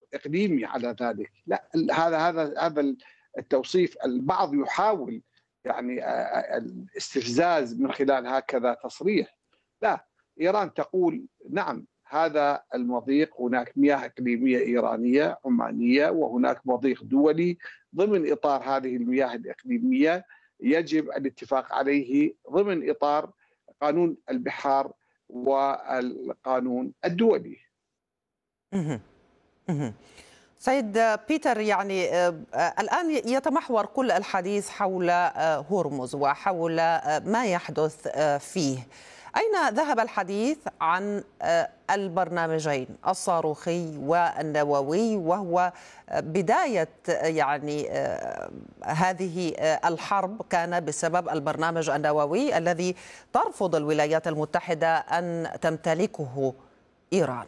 إقليمي على ذلك. لا، هذا التوصيف. البعض يحاول يعني الاستفزاز من خلال هكذا تصريح. لا، إيران تقول نعم، هذا المضيق هناك مياه إقليمية إيرانية عمانية، وهناك مضيق دولي ضمن إطار هذه المياه الإقليمية يجب الاتفاق عليه ضمن إطار قانون البحار والقانون الدولي. سيد بيتر، يعني الآن يتمحور كل الحديث حول هرمز وحول ما يحدث فيه. أين ذهب الحديث عن البرنامجين الصاروخي والنووي، وهو بداية يعني هذه الحرب كان بسبب البرنامج النووي الذي ترفض الولايات المتحدة أن تمتلكه إيران؟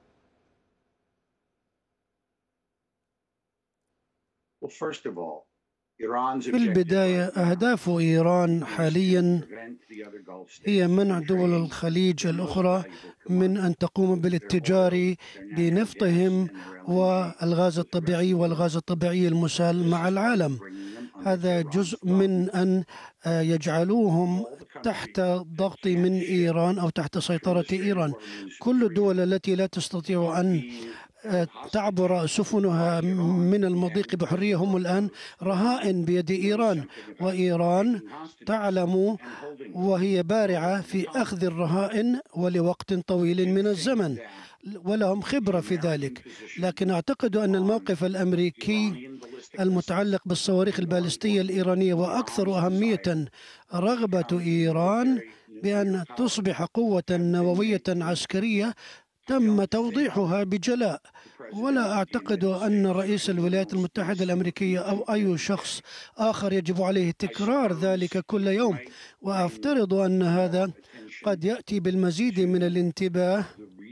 في البداية أهداف إيران حاليا هي منع دول الخليج الأخرى من أن تقوم بالاتجار بنفطهم والغاز الطبيعي والغاز الطبيعي المسال مع العالم. هذا جزء من أن يجعلوهم تحت ضغط من إيران أو تحت سيطرة إيران. كل الدول التي لا تستطيع أن تعبر سفنها من المضيق بحرية هم الآن رهائن بيد إيران، وإيران تعلم وهي بارعة في أخذ الرهائن ولوقت طويل من الزمن، ولهم خبرة في ذلك. لكن أعتقد أن الموقف الأمريكي المتعلق بالصواريخ البالستية الإيرانية، وأكثر أهمية رغبة إيران بأن تصبح قوة نووية عسكرية، تم توضيحها بجلاء. ولا أعتقد أن رئيس الولايات المتحدة الأمريكية أو أي شخص آخر يجب عليه تكرار ذلك كل يوم، وأفترض أن هذا قد يأتي بالمزيد من الانتباه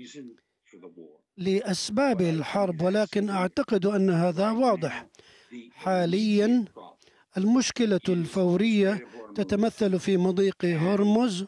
لأسباب الحرب، ولكن أعتقد أن هذا واضح. حاليا المشكلة الفورية تتمثل في مضيق هرمز،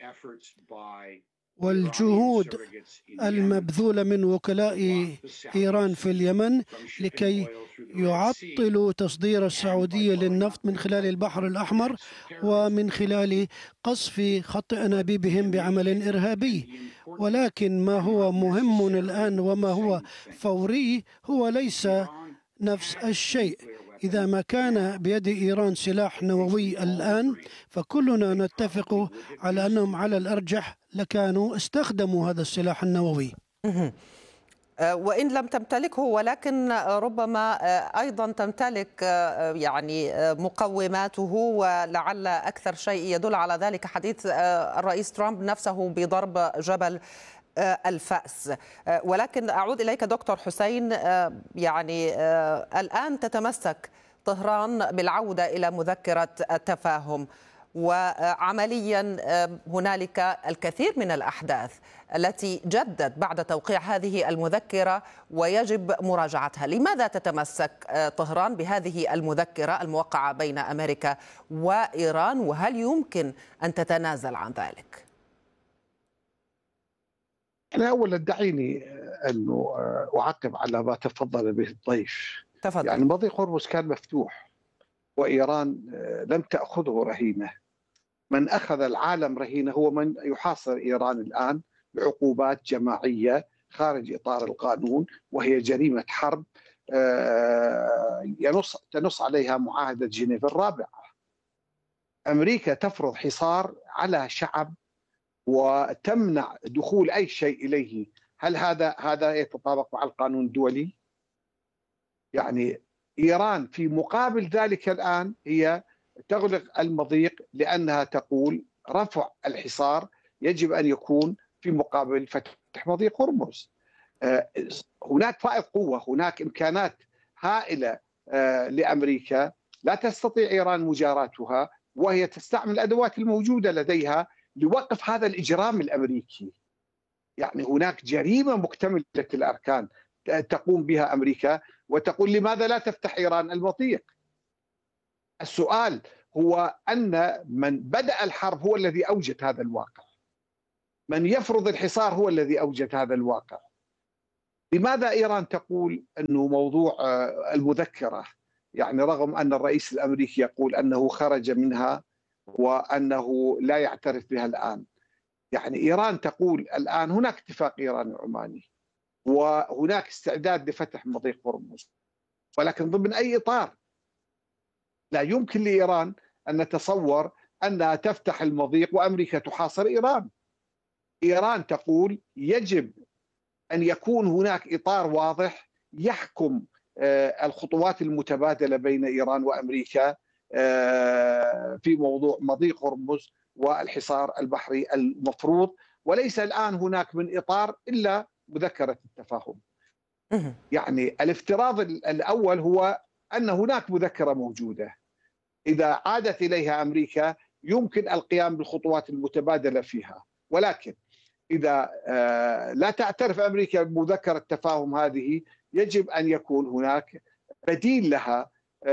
والجهود المبذولة من وكلاء إيران في اليمن لكي يعطلوا تصدير السعودية للنفط من خلال البحر الأحمر ومن خلال قصف خط أنابيبهم بعمل إرهابي. ولكن ما هو مهم الآن وما هو فوري هو ليس نفس الشيء. إذا ما كان بيد إيران سلاح نووي الآن، فكلنا نتفق على أنهم على الأرجح لكانوا استخدموا هذا السلاح النووي. وإن لم تمتلكه، ولكن ربما أيضا تمتلك يعني مقوماته، ولعل أكثر شيء يدل على ذلك حديث الرئيس ترامب نفسه بضرب جبل الفأس. ولكن أعود إليك دكتور حسين، يعني الآن تتمسك طهران بالعودة إلى مذكرة التفاهم، وعمليا هنالك الكثير من الأحداث التي جدت بعد توقيع هذه المذكرة ويجب مراجعتها. لماذا تتمسك طهران بهذه المذكرة الموقعة بين أمريكا وإيران، وهل يمكن أن تتنازل عن ذلك؟ أنا أولا دعيني أنه أعقب على ما تفضل به الضيف. تفضل. يعني مضيق هرمز كان مفتوح وإيران لم تأخذه رهينة. من أخذ العالم رهينة هو من يحاصر إيران الآن بعقوبات جماعية خارج إطار القانون، وهي جريمة حرب تنص عليها معاهدة جنيف الرابعة. أمريكا تفرض حصار على شعب وتمنع دخول أي شيء إليه. هل هذا يتطابق مع القانون الدولي؟ يعني إيران في مقابل ذلك الآن هي تغلق المضيق لأنها تقول رفع الحصار يجب أن يكون في مقابل فتح مضيق هرمز. هناك فائض قوة، هناك إمكانات هائلة لأمريكا لا تستطيع إيران مجاراتها، وهي تستعمل الأدوات الموجودة لديها لوقف هذا الإجرام الأمريكي. يعني هناك جريمة مكتملة الأركان تقوم بها أمريكا، وتقول لماذا لا تفتح إيران المضيق؟ السؤال هو أن من بدأ الحرب هو الذي أوجد هذا الواقع، من يفرض الحصار هو الذي أوجد هذا الواقع. لماذا إيران تقول أنه موضوع المذكرة، يعني رغم أن الرئيس الأمريكي يقول أنه خرج منها وأنه لا يعترف بها الآن؟ يعني إيران تقول الآن هناك اتفاق إيراني عماني وهناك استعداد لفتح مضيق هرمز، ولكن ضمن أي إطار؟ لا يمكن لإيران أن نتصور أنها تفتح المضيق وأمريكا تحاصر إيران. إيران تقول يجب أن يكون هناك إطار واضح يحكم الخطوات المتبادلة بين إيران وأمريكا في موضوع مضيق هرمز والحصار البحري المفروض، وليس الآن هناك من إطار إلا مذكرة التفاهم. يعني الافتراض الأول هو أن هناك مذكرة موجودة، إذا عادت إليها أمريكا يمكن القيام بالخطوات المتبادلة فيها، ولكن إذا لا تعترف أمريكا بمذكرة التفاهم هذه يجب أن يكون هناك بديل لها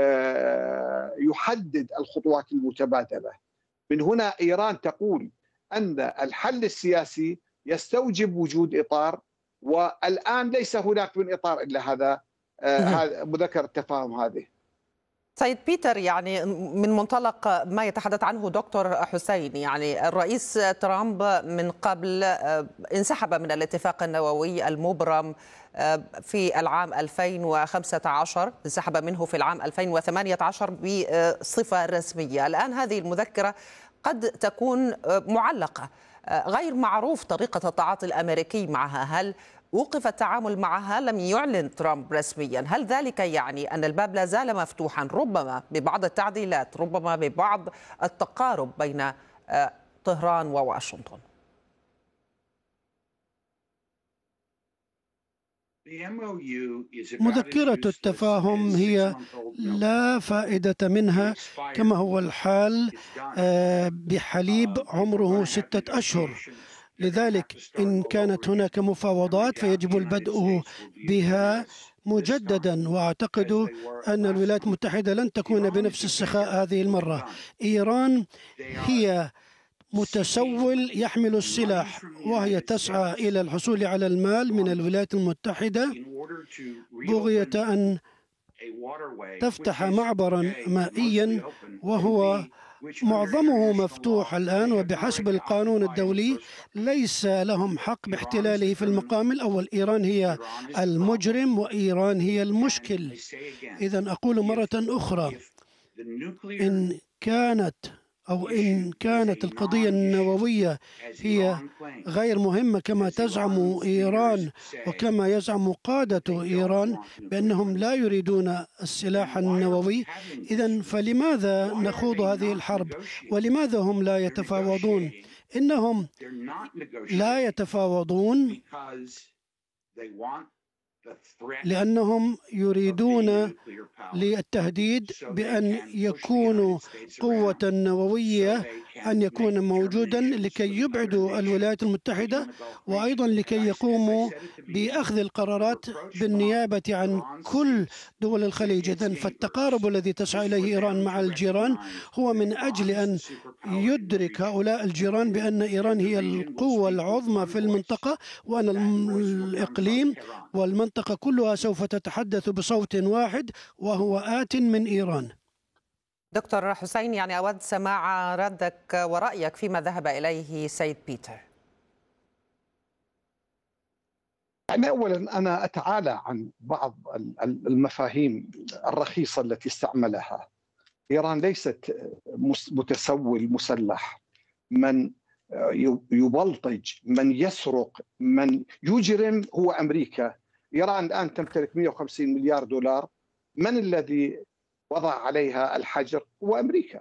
يحدد الخطوات المتبادلة. من هنا إيران تقول أن الحل السياسي يستوجب وجود إطار، والآن ليس هناك من إطار إلا هذا مذكرة التفاهم هذه. سيد بيتر، يعني من منطلق ما يتحدث عنه دكتور حسين، يعني الرئيس ترامب من قبل انسحب من الاتفاق النووي المبرم في العام 2015، انسحب منه في العام 2018 بصفة رسمية. الآن هذه المذكرة قد تكون معلقة، غير معروف طريقة التعاطي الأمريكي معها. هل وقف التعامل معها؟ لم يعلن ترامب رسميا. هل ذلك يعني أن الباب لا زال مفتوحا، ربما ببعض التعديلات، ربما ببعض التقارب بين طهران وواشنطن؟ مذكرة التفاهم هي لا فائدة منها كما هو الحال بحليب عمره 6 أشهر. لذلك إن كانت هناك مفاوضات فيجب البدء بها مجددا، وأعتقد أن الولايات المتحدة لن تكون بنفس السخاء هذه المرة. إيران هي متسول يحمل السلاح، وهي تسعى إلى الحصول على المال من الولايات المتحدة بغية أن تفتح معبرا مائيا وهو معظمه مفتوح الآن، وبحسب القانون الدولي ليس لهم حق باحتلاله في المقام الأول. إيران هي المجرم وإيران هي المشكل. إذن أقول مرة أخرى، إن كانت القضية النووية هي غير مهمة كما تزعم إيران وكما يزعم قادة إيران بأنهم لا يريدون السلاح النووي، إذن فلماذا نخوض هذه الحرب؟ ولماذا هم لا يتفاوضون؟ إنهم لا يتفاوضون لأنهم يريدون للتهديد بأن يكونوا قوة نووية، أن يكون موجودا لكي يبعدوا الولايات المتحدة، وأيضا لكي يقوموا بأخذ القرارات بالنيابة عن كل دول الخليج. إذن فالتقارب الذي تسعى إليه إيران مع الجيران هو من أجل أن يدرك هؤلاء الجيران بأن إيران هي القوة العظمى في المنطقة، وأن الإقليم والمنطقة كلها سوف تتحدث بصوت واحد وهو آت من إيران. دكتور حسين، يعني أود سماع ردك ورأيك فيما ذهب إليه سيد بيتر. يعني أولا أنا أتعالى عن بعض المفاهيم الرخيصة التي استعملها. إيران ليست متسول مسلح، من يبلطج، من يسرق، من يجرم هو أمريكا. إيران الآن تمتلك 150 مليار دولار، من الذي وضع عليها الحجر؟ هو أمريكا.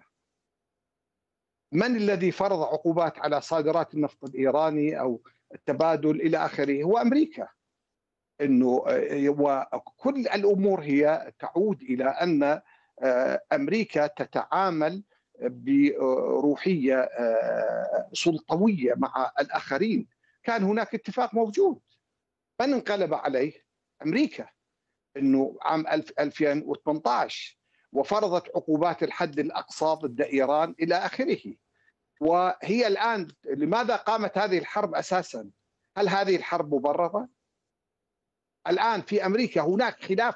من الذي فرض عقوبات على صادرات النفط الإيراني أو التبادل إلى آخره؟ هو أمريكا. إنه وكل الأمور هي تعود إلى أن أمريكا تتعامل بروحية سلطوية مع الآخرين. كان هناك اتفاق موجود، من انقلب عليه؟ أمريكا. إنه عام 2018 وفرضت عقوبات الحد الأقصى ضد إيران إلى آخره. وهي الآن لماذا قامت هذه الحرب أساسا؟ هل هذه الحرب مبررة؟ الآن في أمريكا هناك خلاف